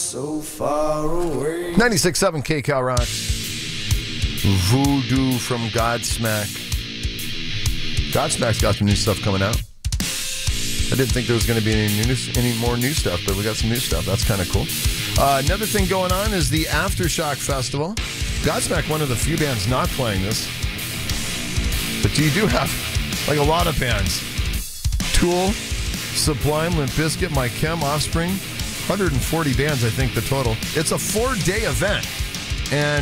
so far away. 96.7 KCal Rocks. Voodoo from Godsmack. Godsmack's got some new stuff coming out. I didn't think there was going to be any more new stuff, but we got some new stuff. That's kind of cool. Another thing going on is the Aftershock Festival. Godsmack, one of the few bands not playing this. But you do have, like, a lot of bands. Tool, Sublime, Limp Bizkit, My Chem, Offspring. 140 bands, I think, the total. It's a 4-day event. And,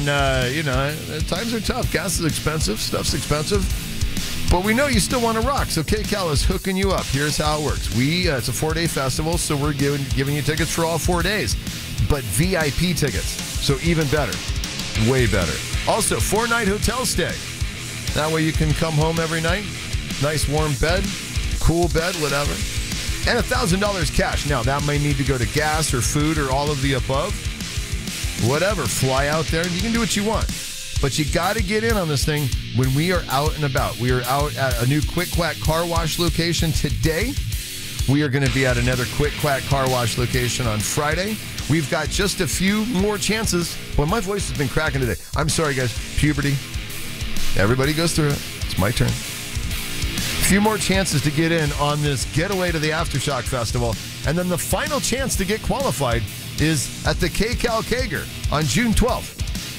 times are tough. Gas is expensive. Stuff's expensive. But we know you still want to rock, so KCal is hooking you up. Here's how it works. It's a 4-day festival, so we're giving you tickets for all 4 days. But VIP tickets, so even better. Way better. Also, 4-night hotel stay. That way you can come home every night. Nice warm bed, cool bed, whatever. And $1,000 cash. Now, that may need to go to gas or food or all of the above. Whatever. Fly out there, and you can do what you want. But you got to get in on this thing when we are out and about. We are out at a new Quick Quack car wash location today. We are going to be at another Quick Quack car wash location on Friday. We've got just a few more chances. Well, my voice has been cracking today. I'm sorry, guys. Puberty. Everybody goes through it. It's my turn. A few more chances to get in on this getaway to the Aftershock Festival. And then the final chance to get qualified is at the KCal Kager on June 12th.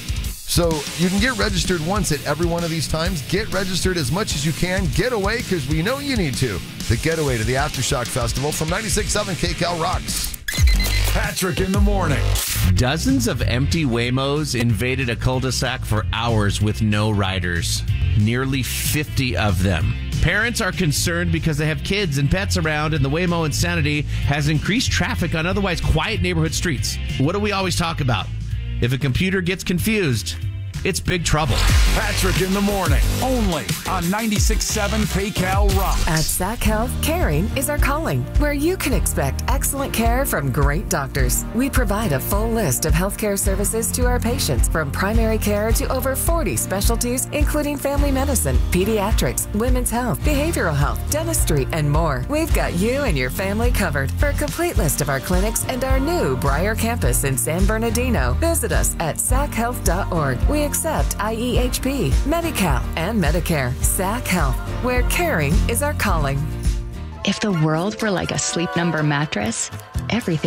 So you can get registered once at every one of these times. Get registered as much as you can. Get away, because we know you need to. The getaway to the Aftershock Festival from 96.7 KCal Rocks. Patrick in the morning. Dozens of empty Waymos invaded a cul-de-sac for hours with no riders. Nearly 50 of them. Parents are concerned because they have kids and pets around, and the Waymo insanity has increased traffic on otherwise quiet neighborhood streets. What do we always talk about? If a computer gets confused, it's big trouble. Patrick in the morning, only on 96.7 KCal Rocks. At Sac Health, caring is our calling, where you can expect excellent care from great doctors. We provide a full list of healthcare services to our patients, from primary care to over 40 specialties, including family medicine, pediatrics, women's health, behavioral health, dentistry, and more. We've got you and your family covered. For a complete list of our clinics and our new Briar campus in San Bernardino, visit us at sachhealth.org. We accept IEHP, Medi-Cal, and Medicare. Sac Health, where caring is our calling. If the world were like a Sleep Number mattress, everything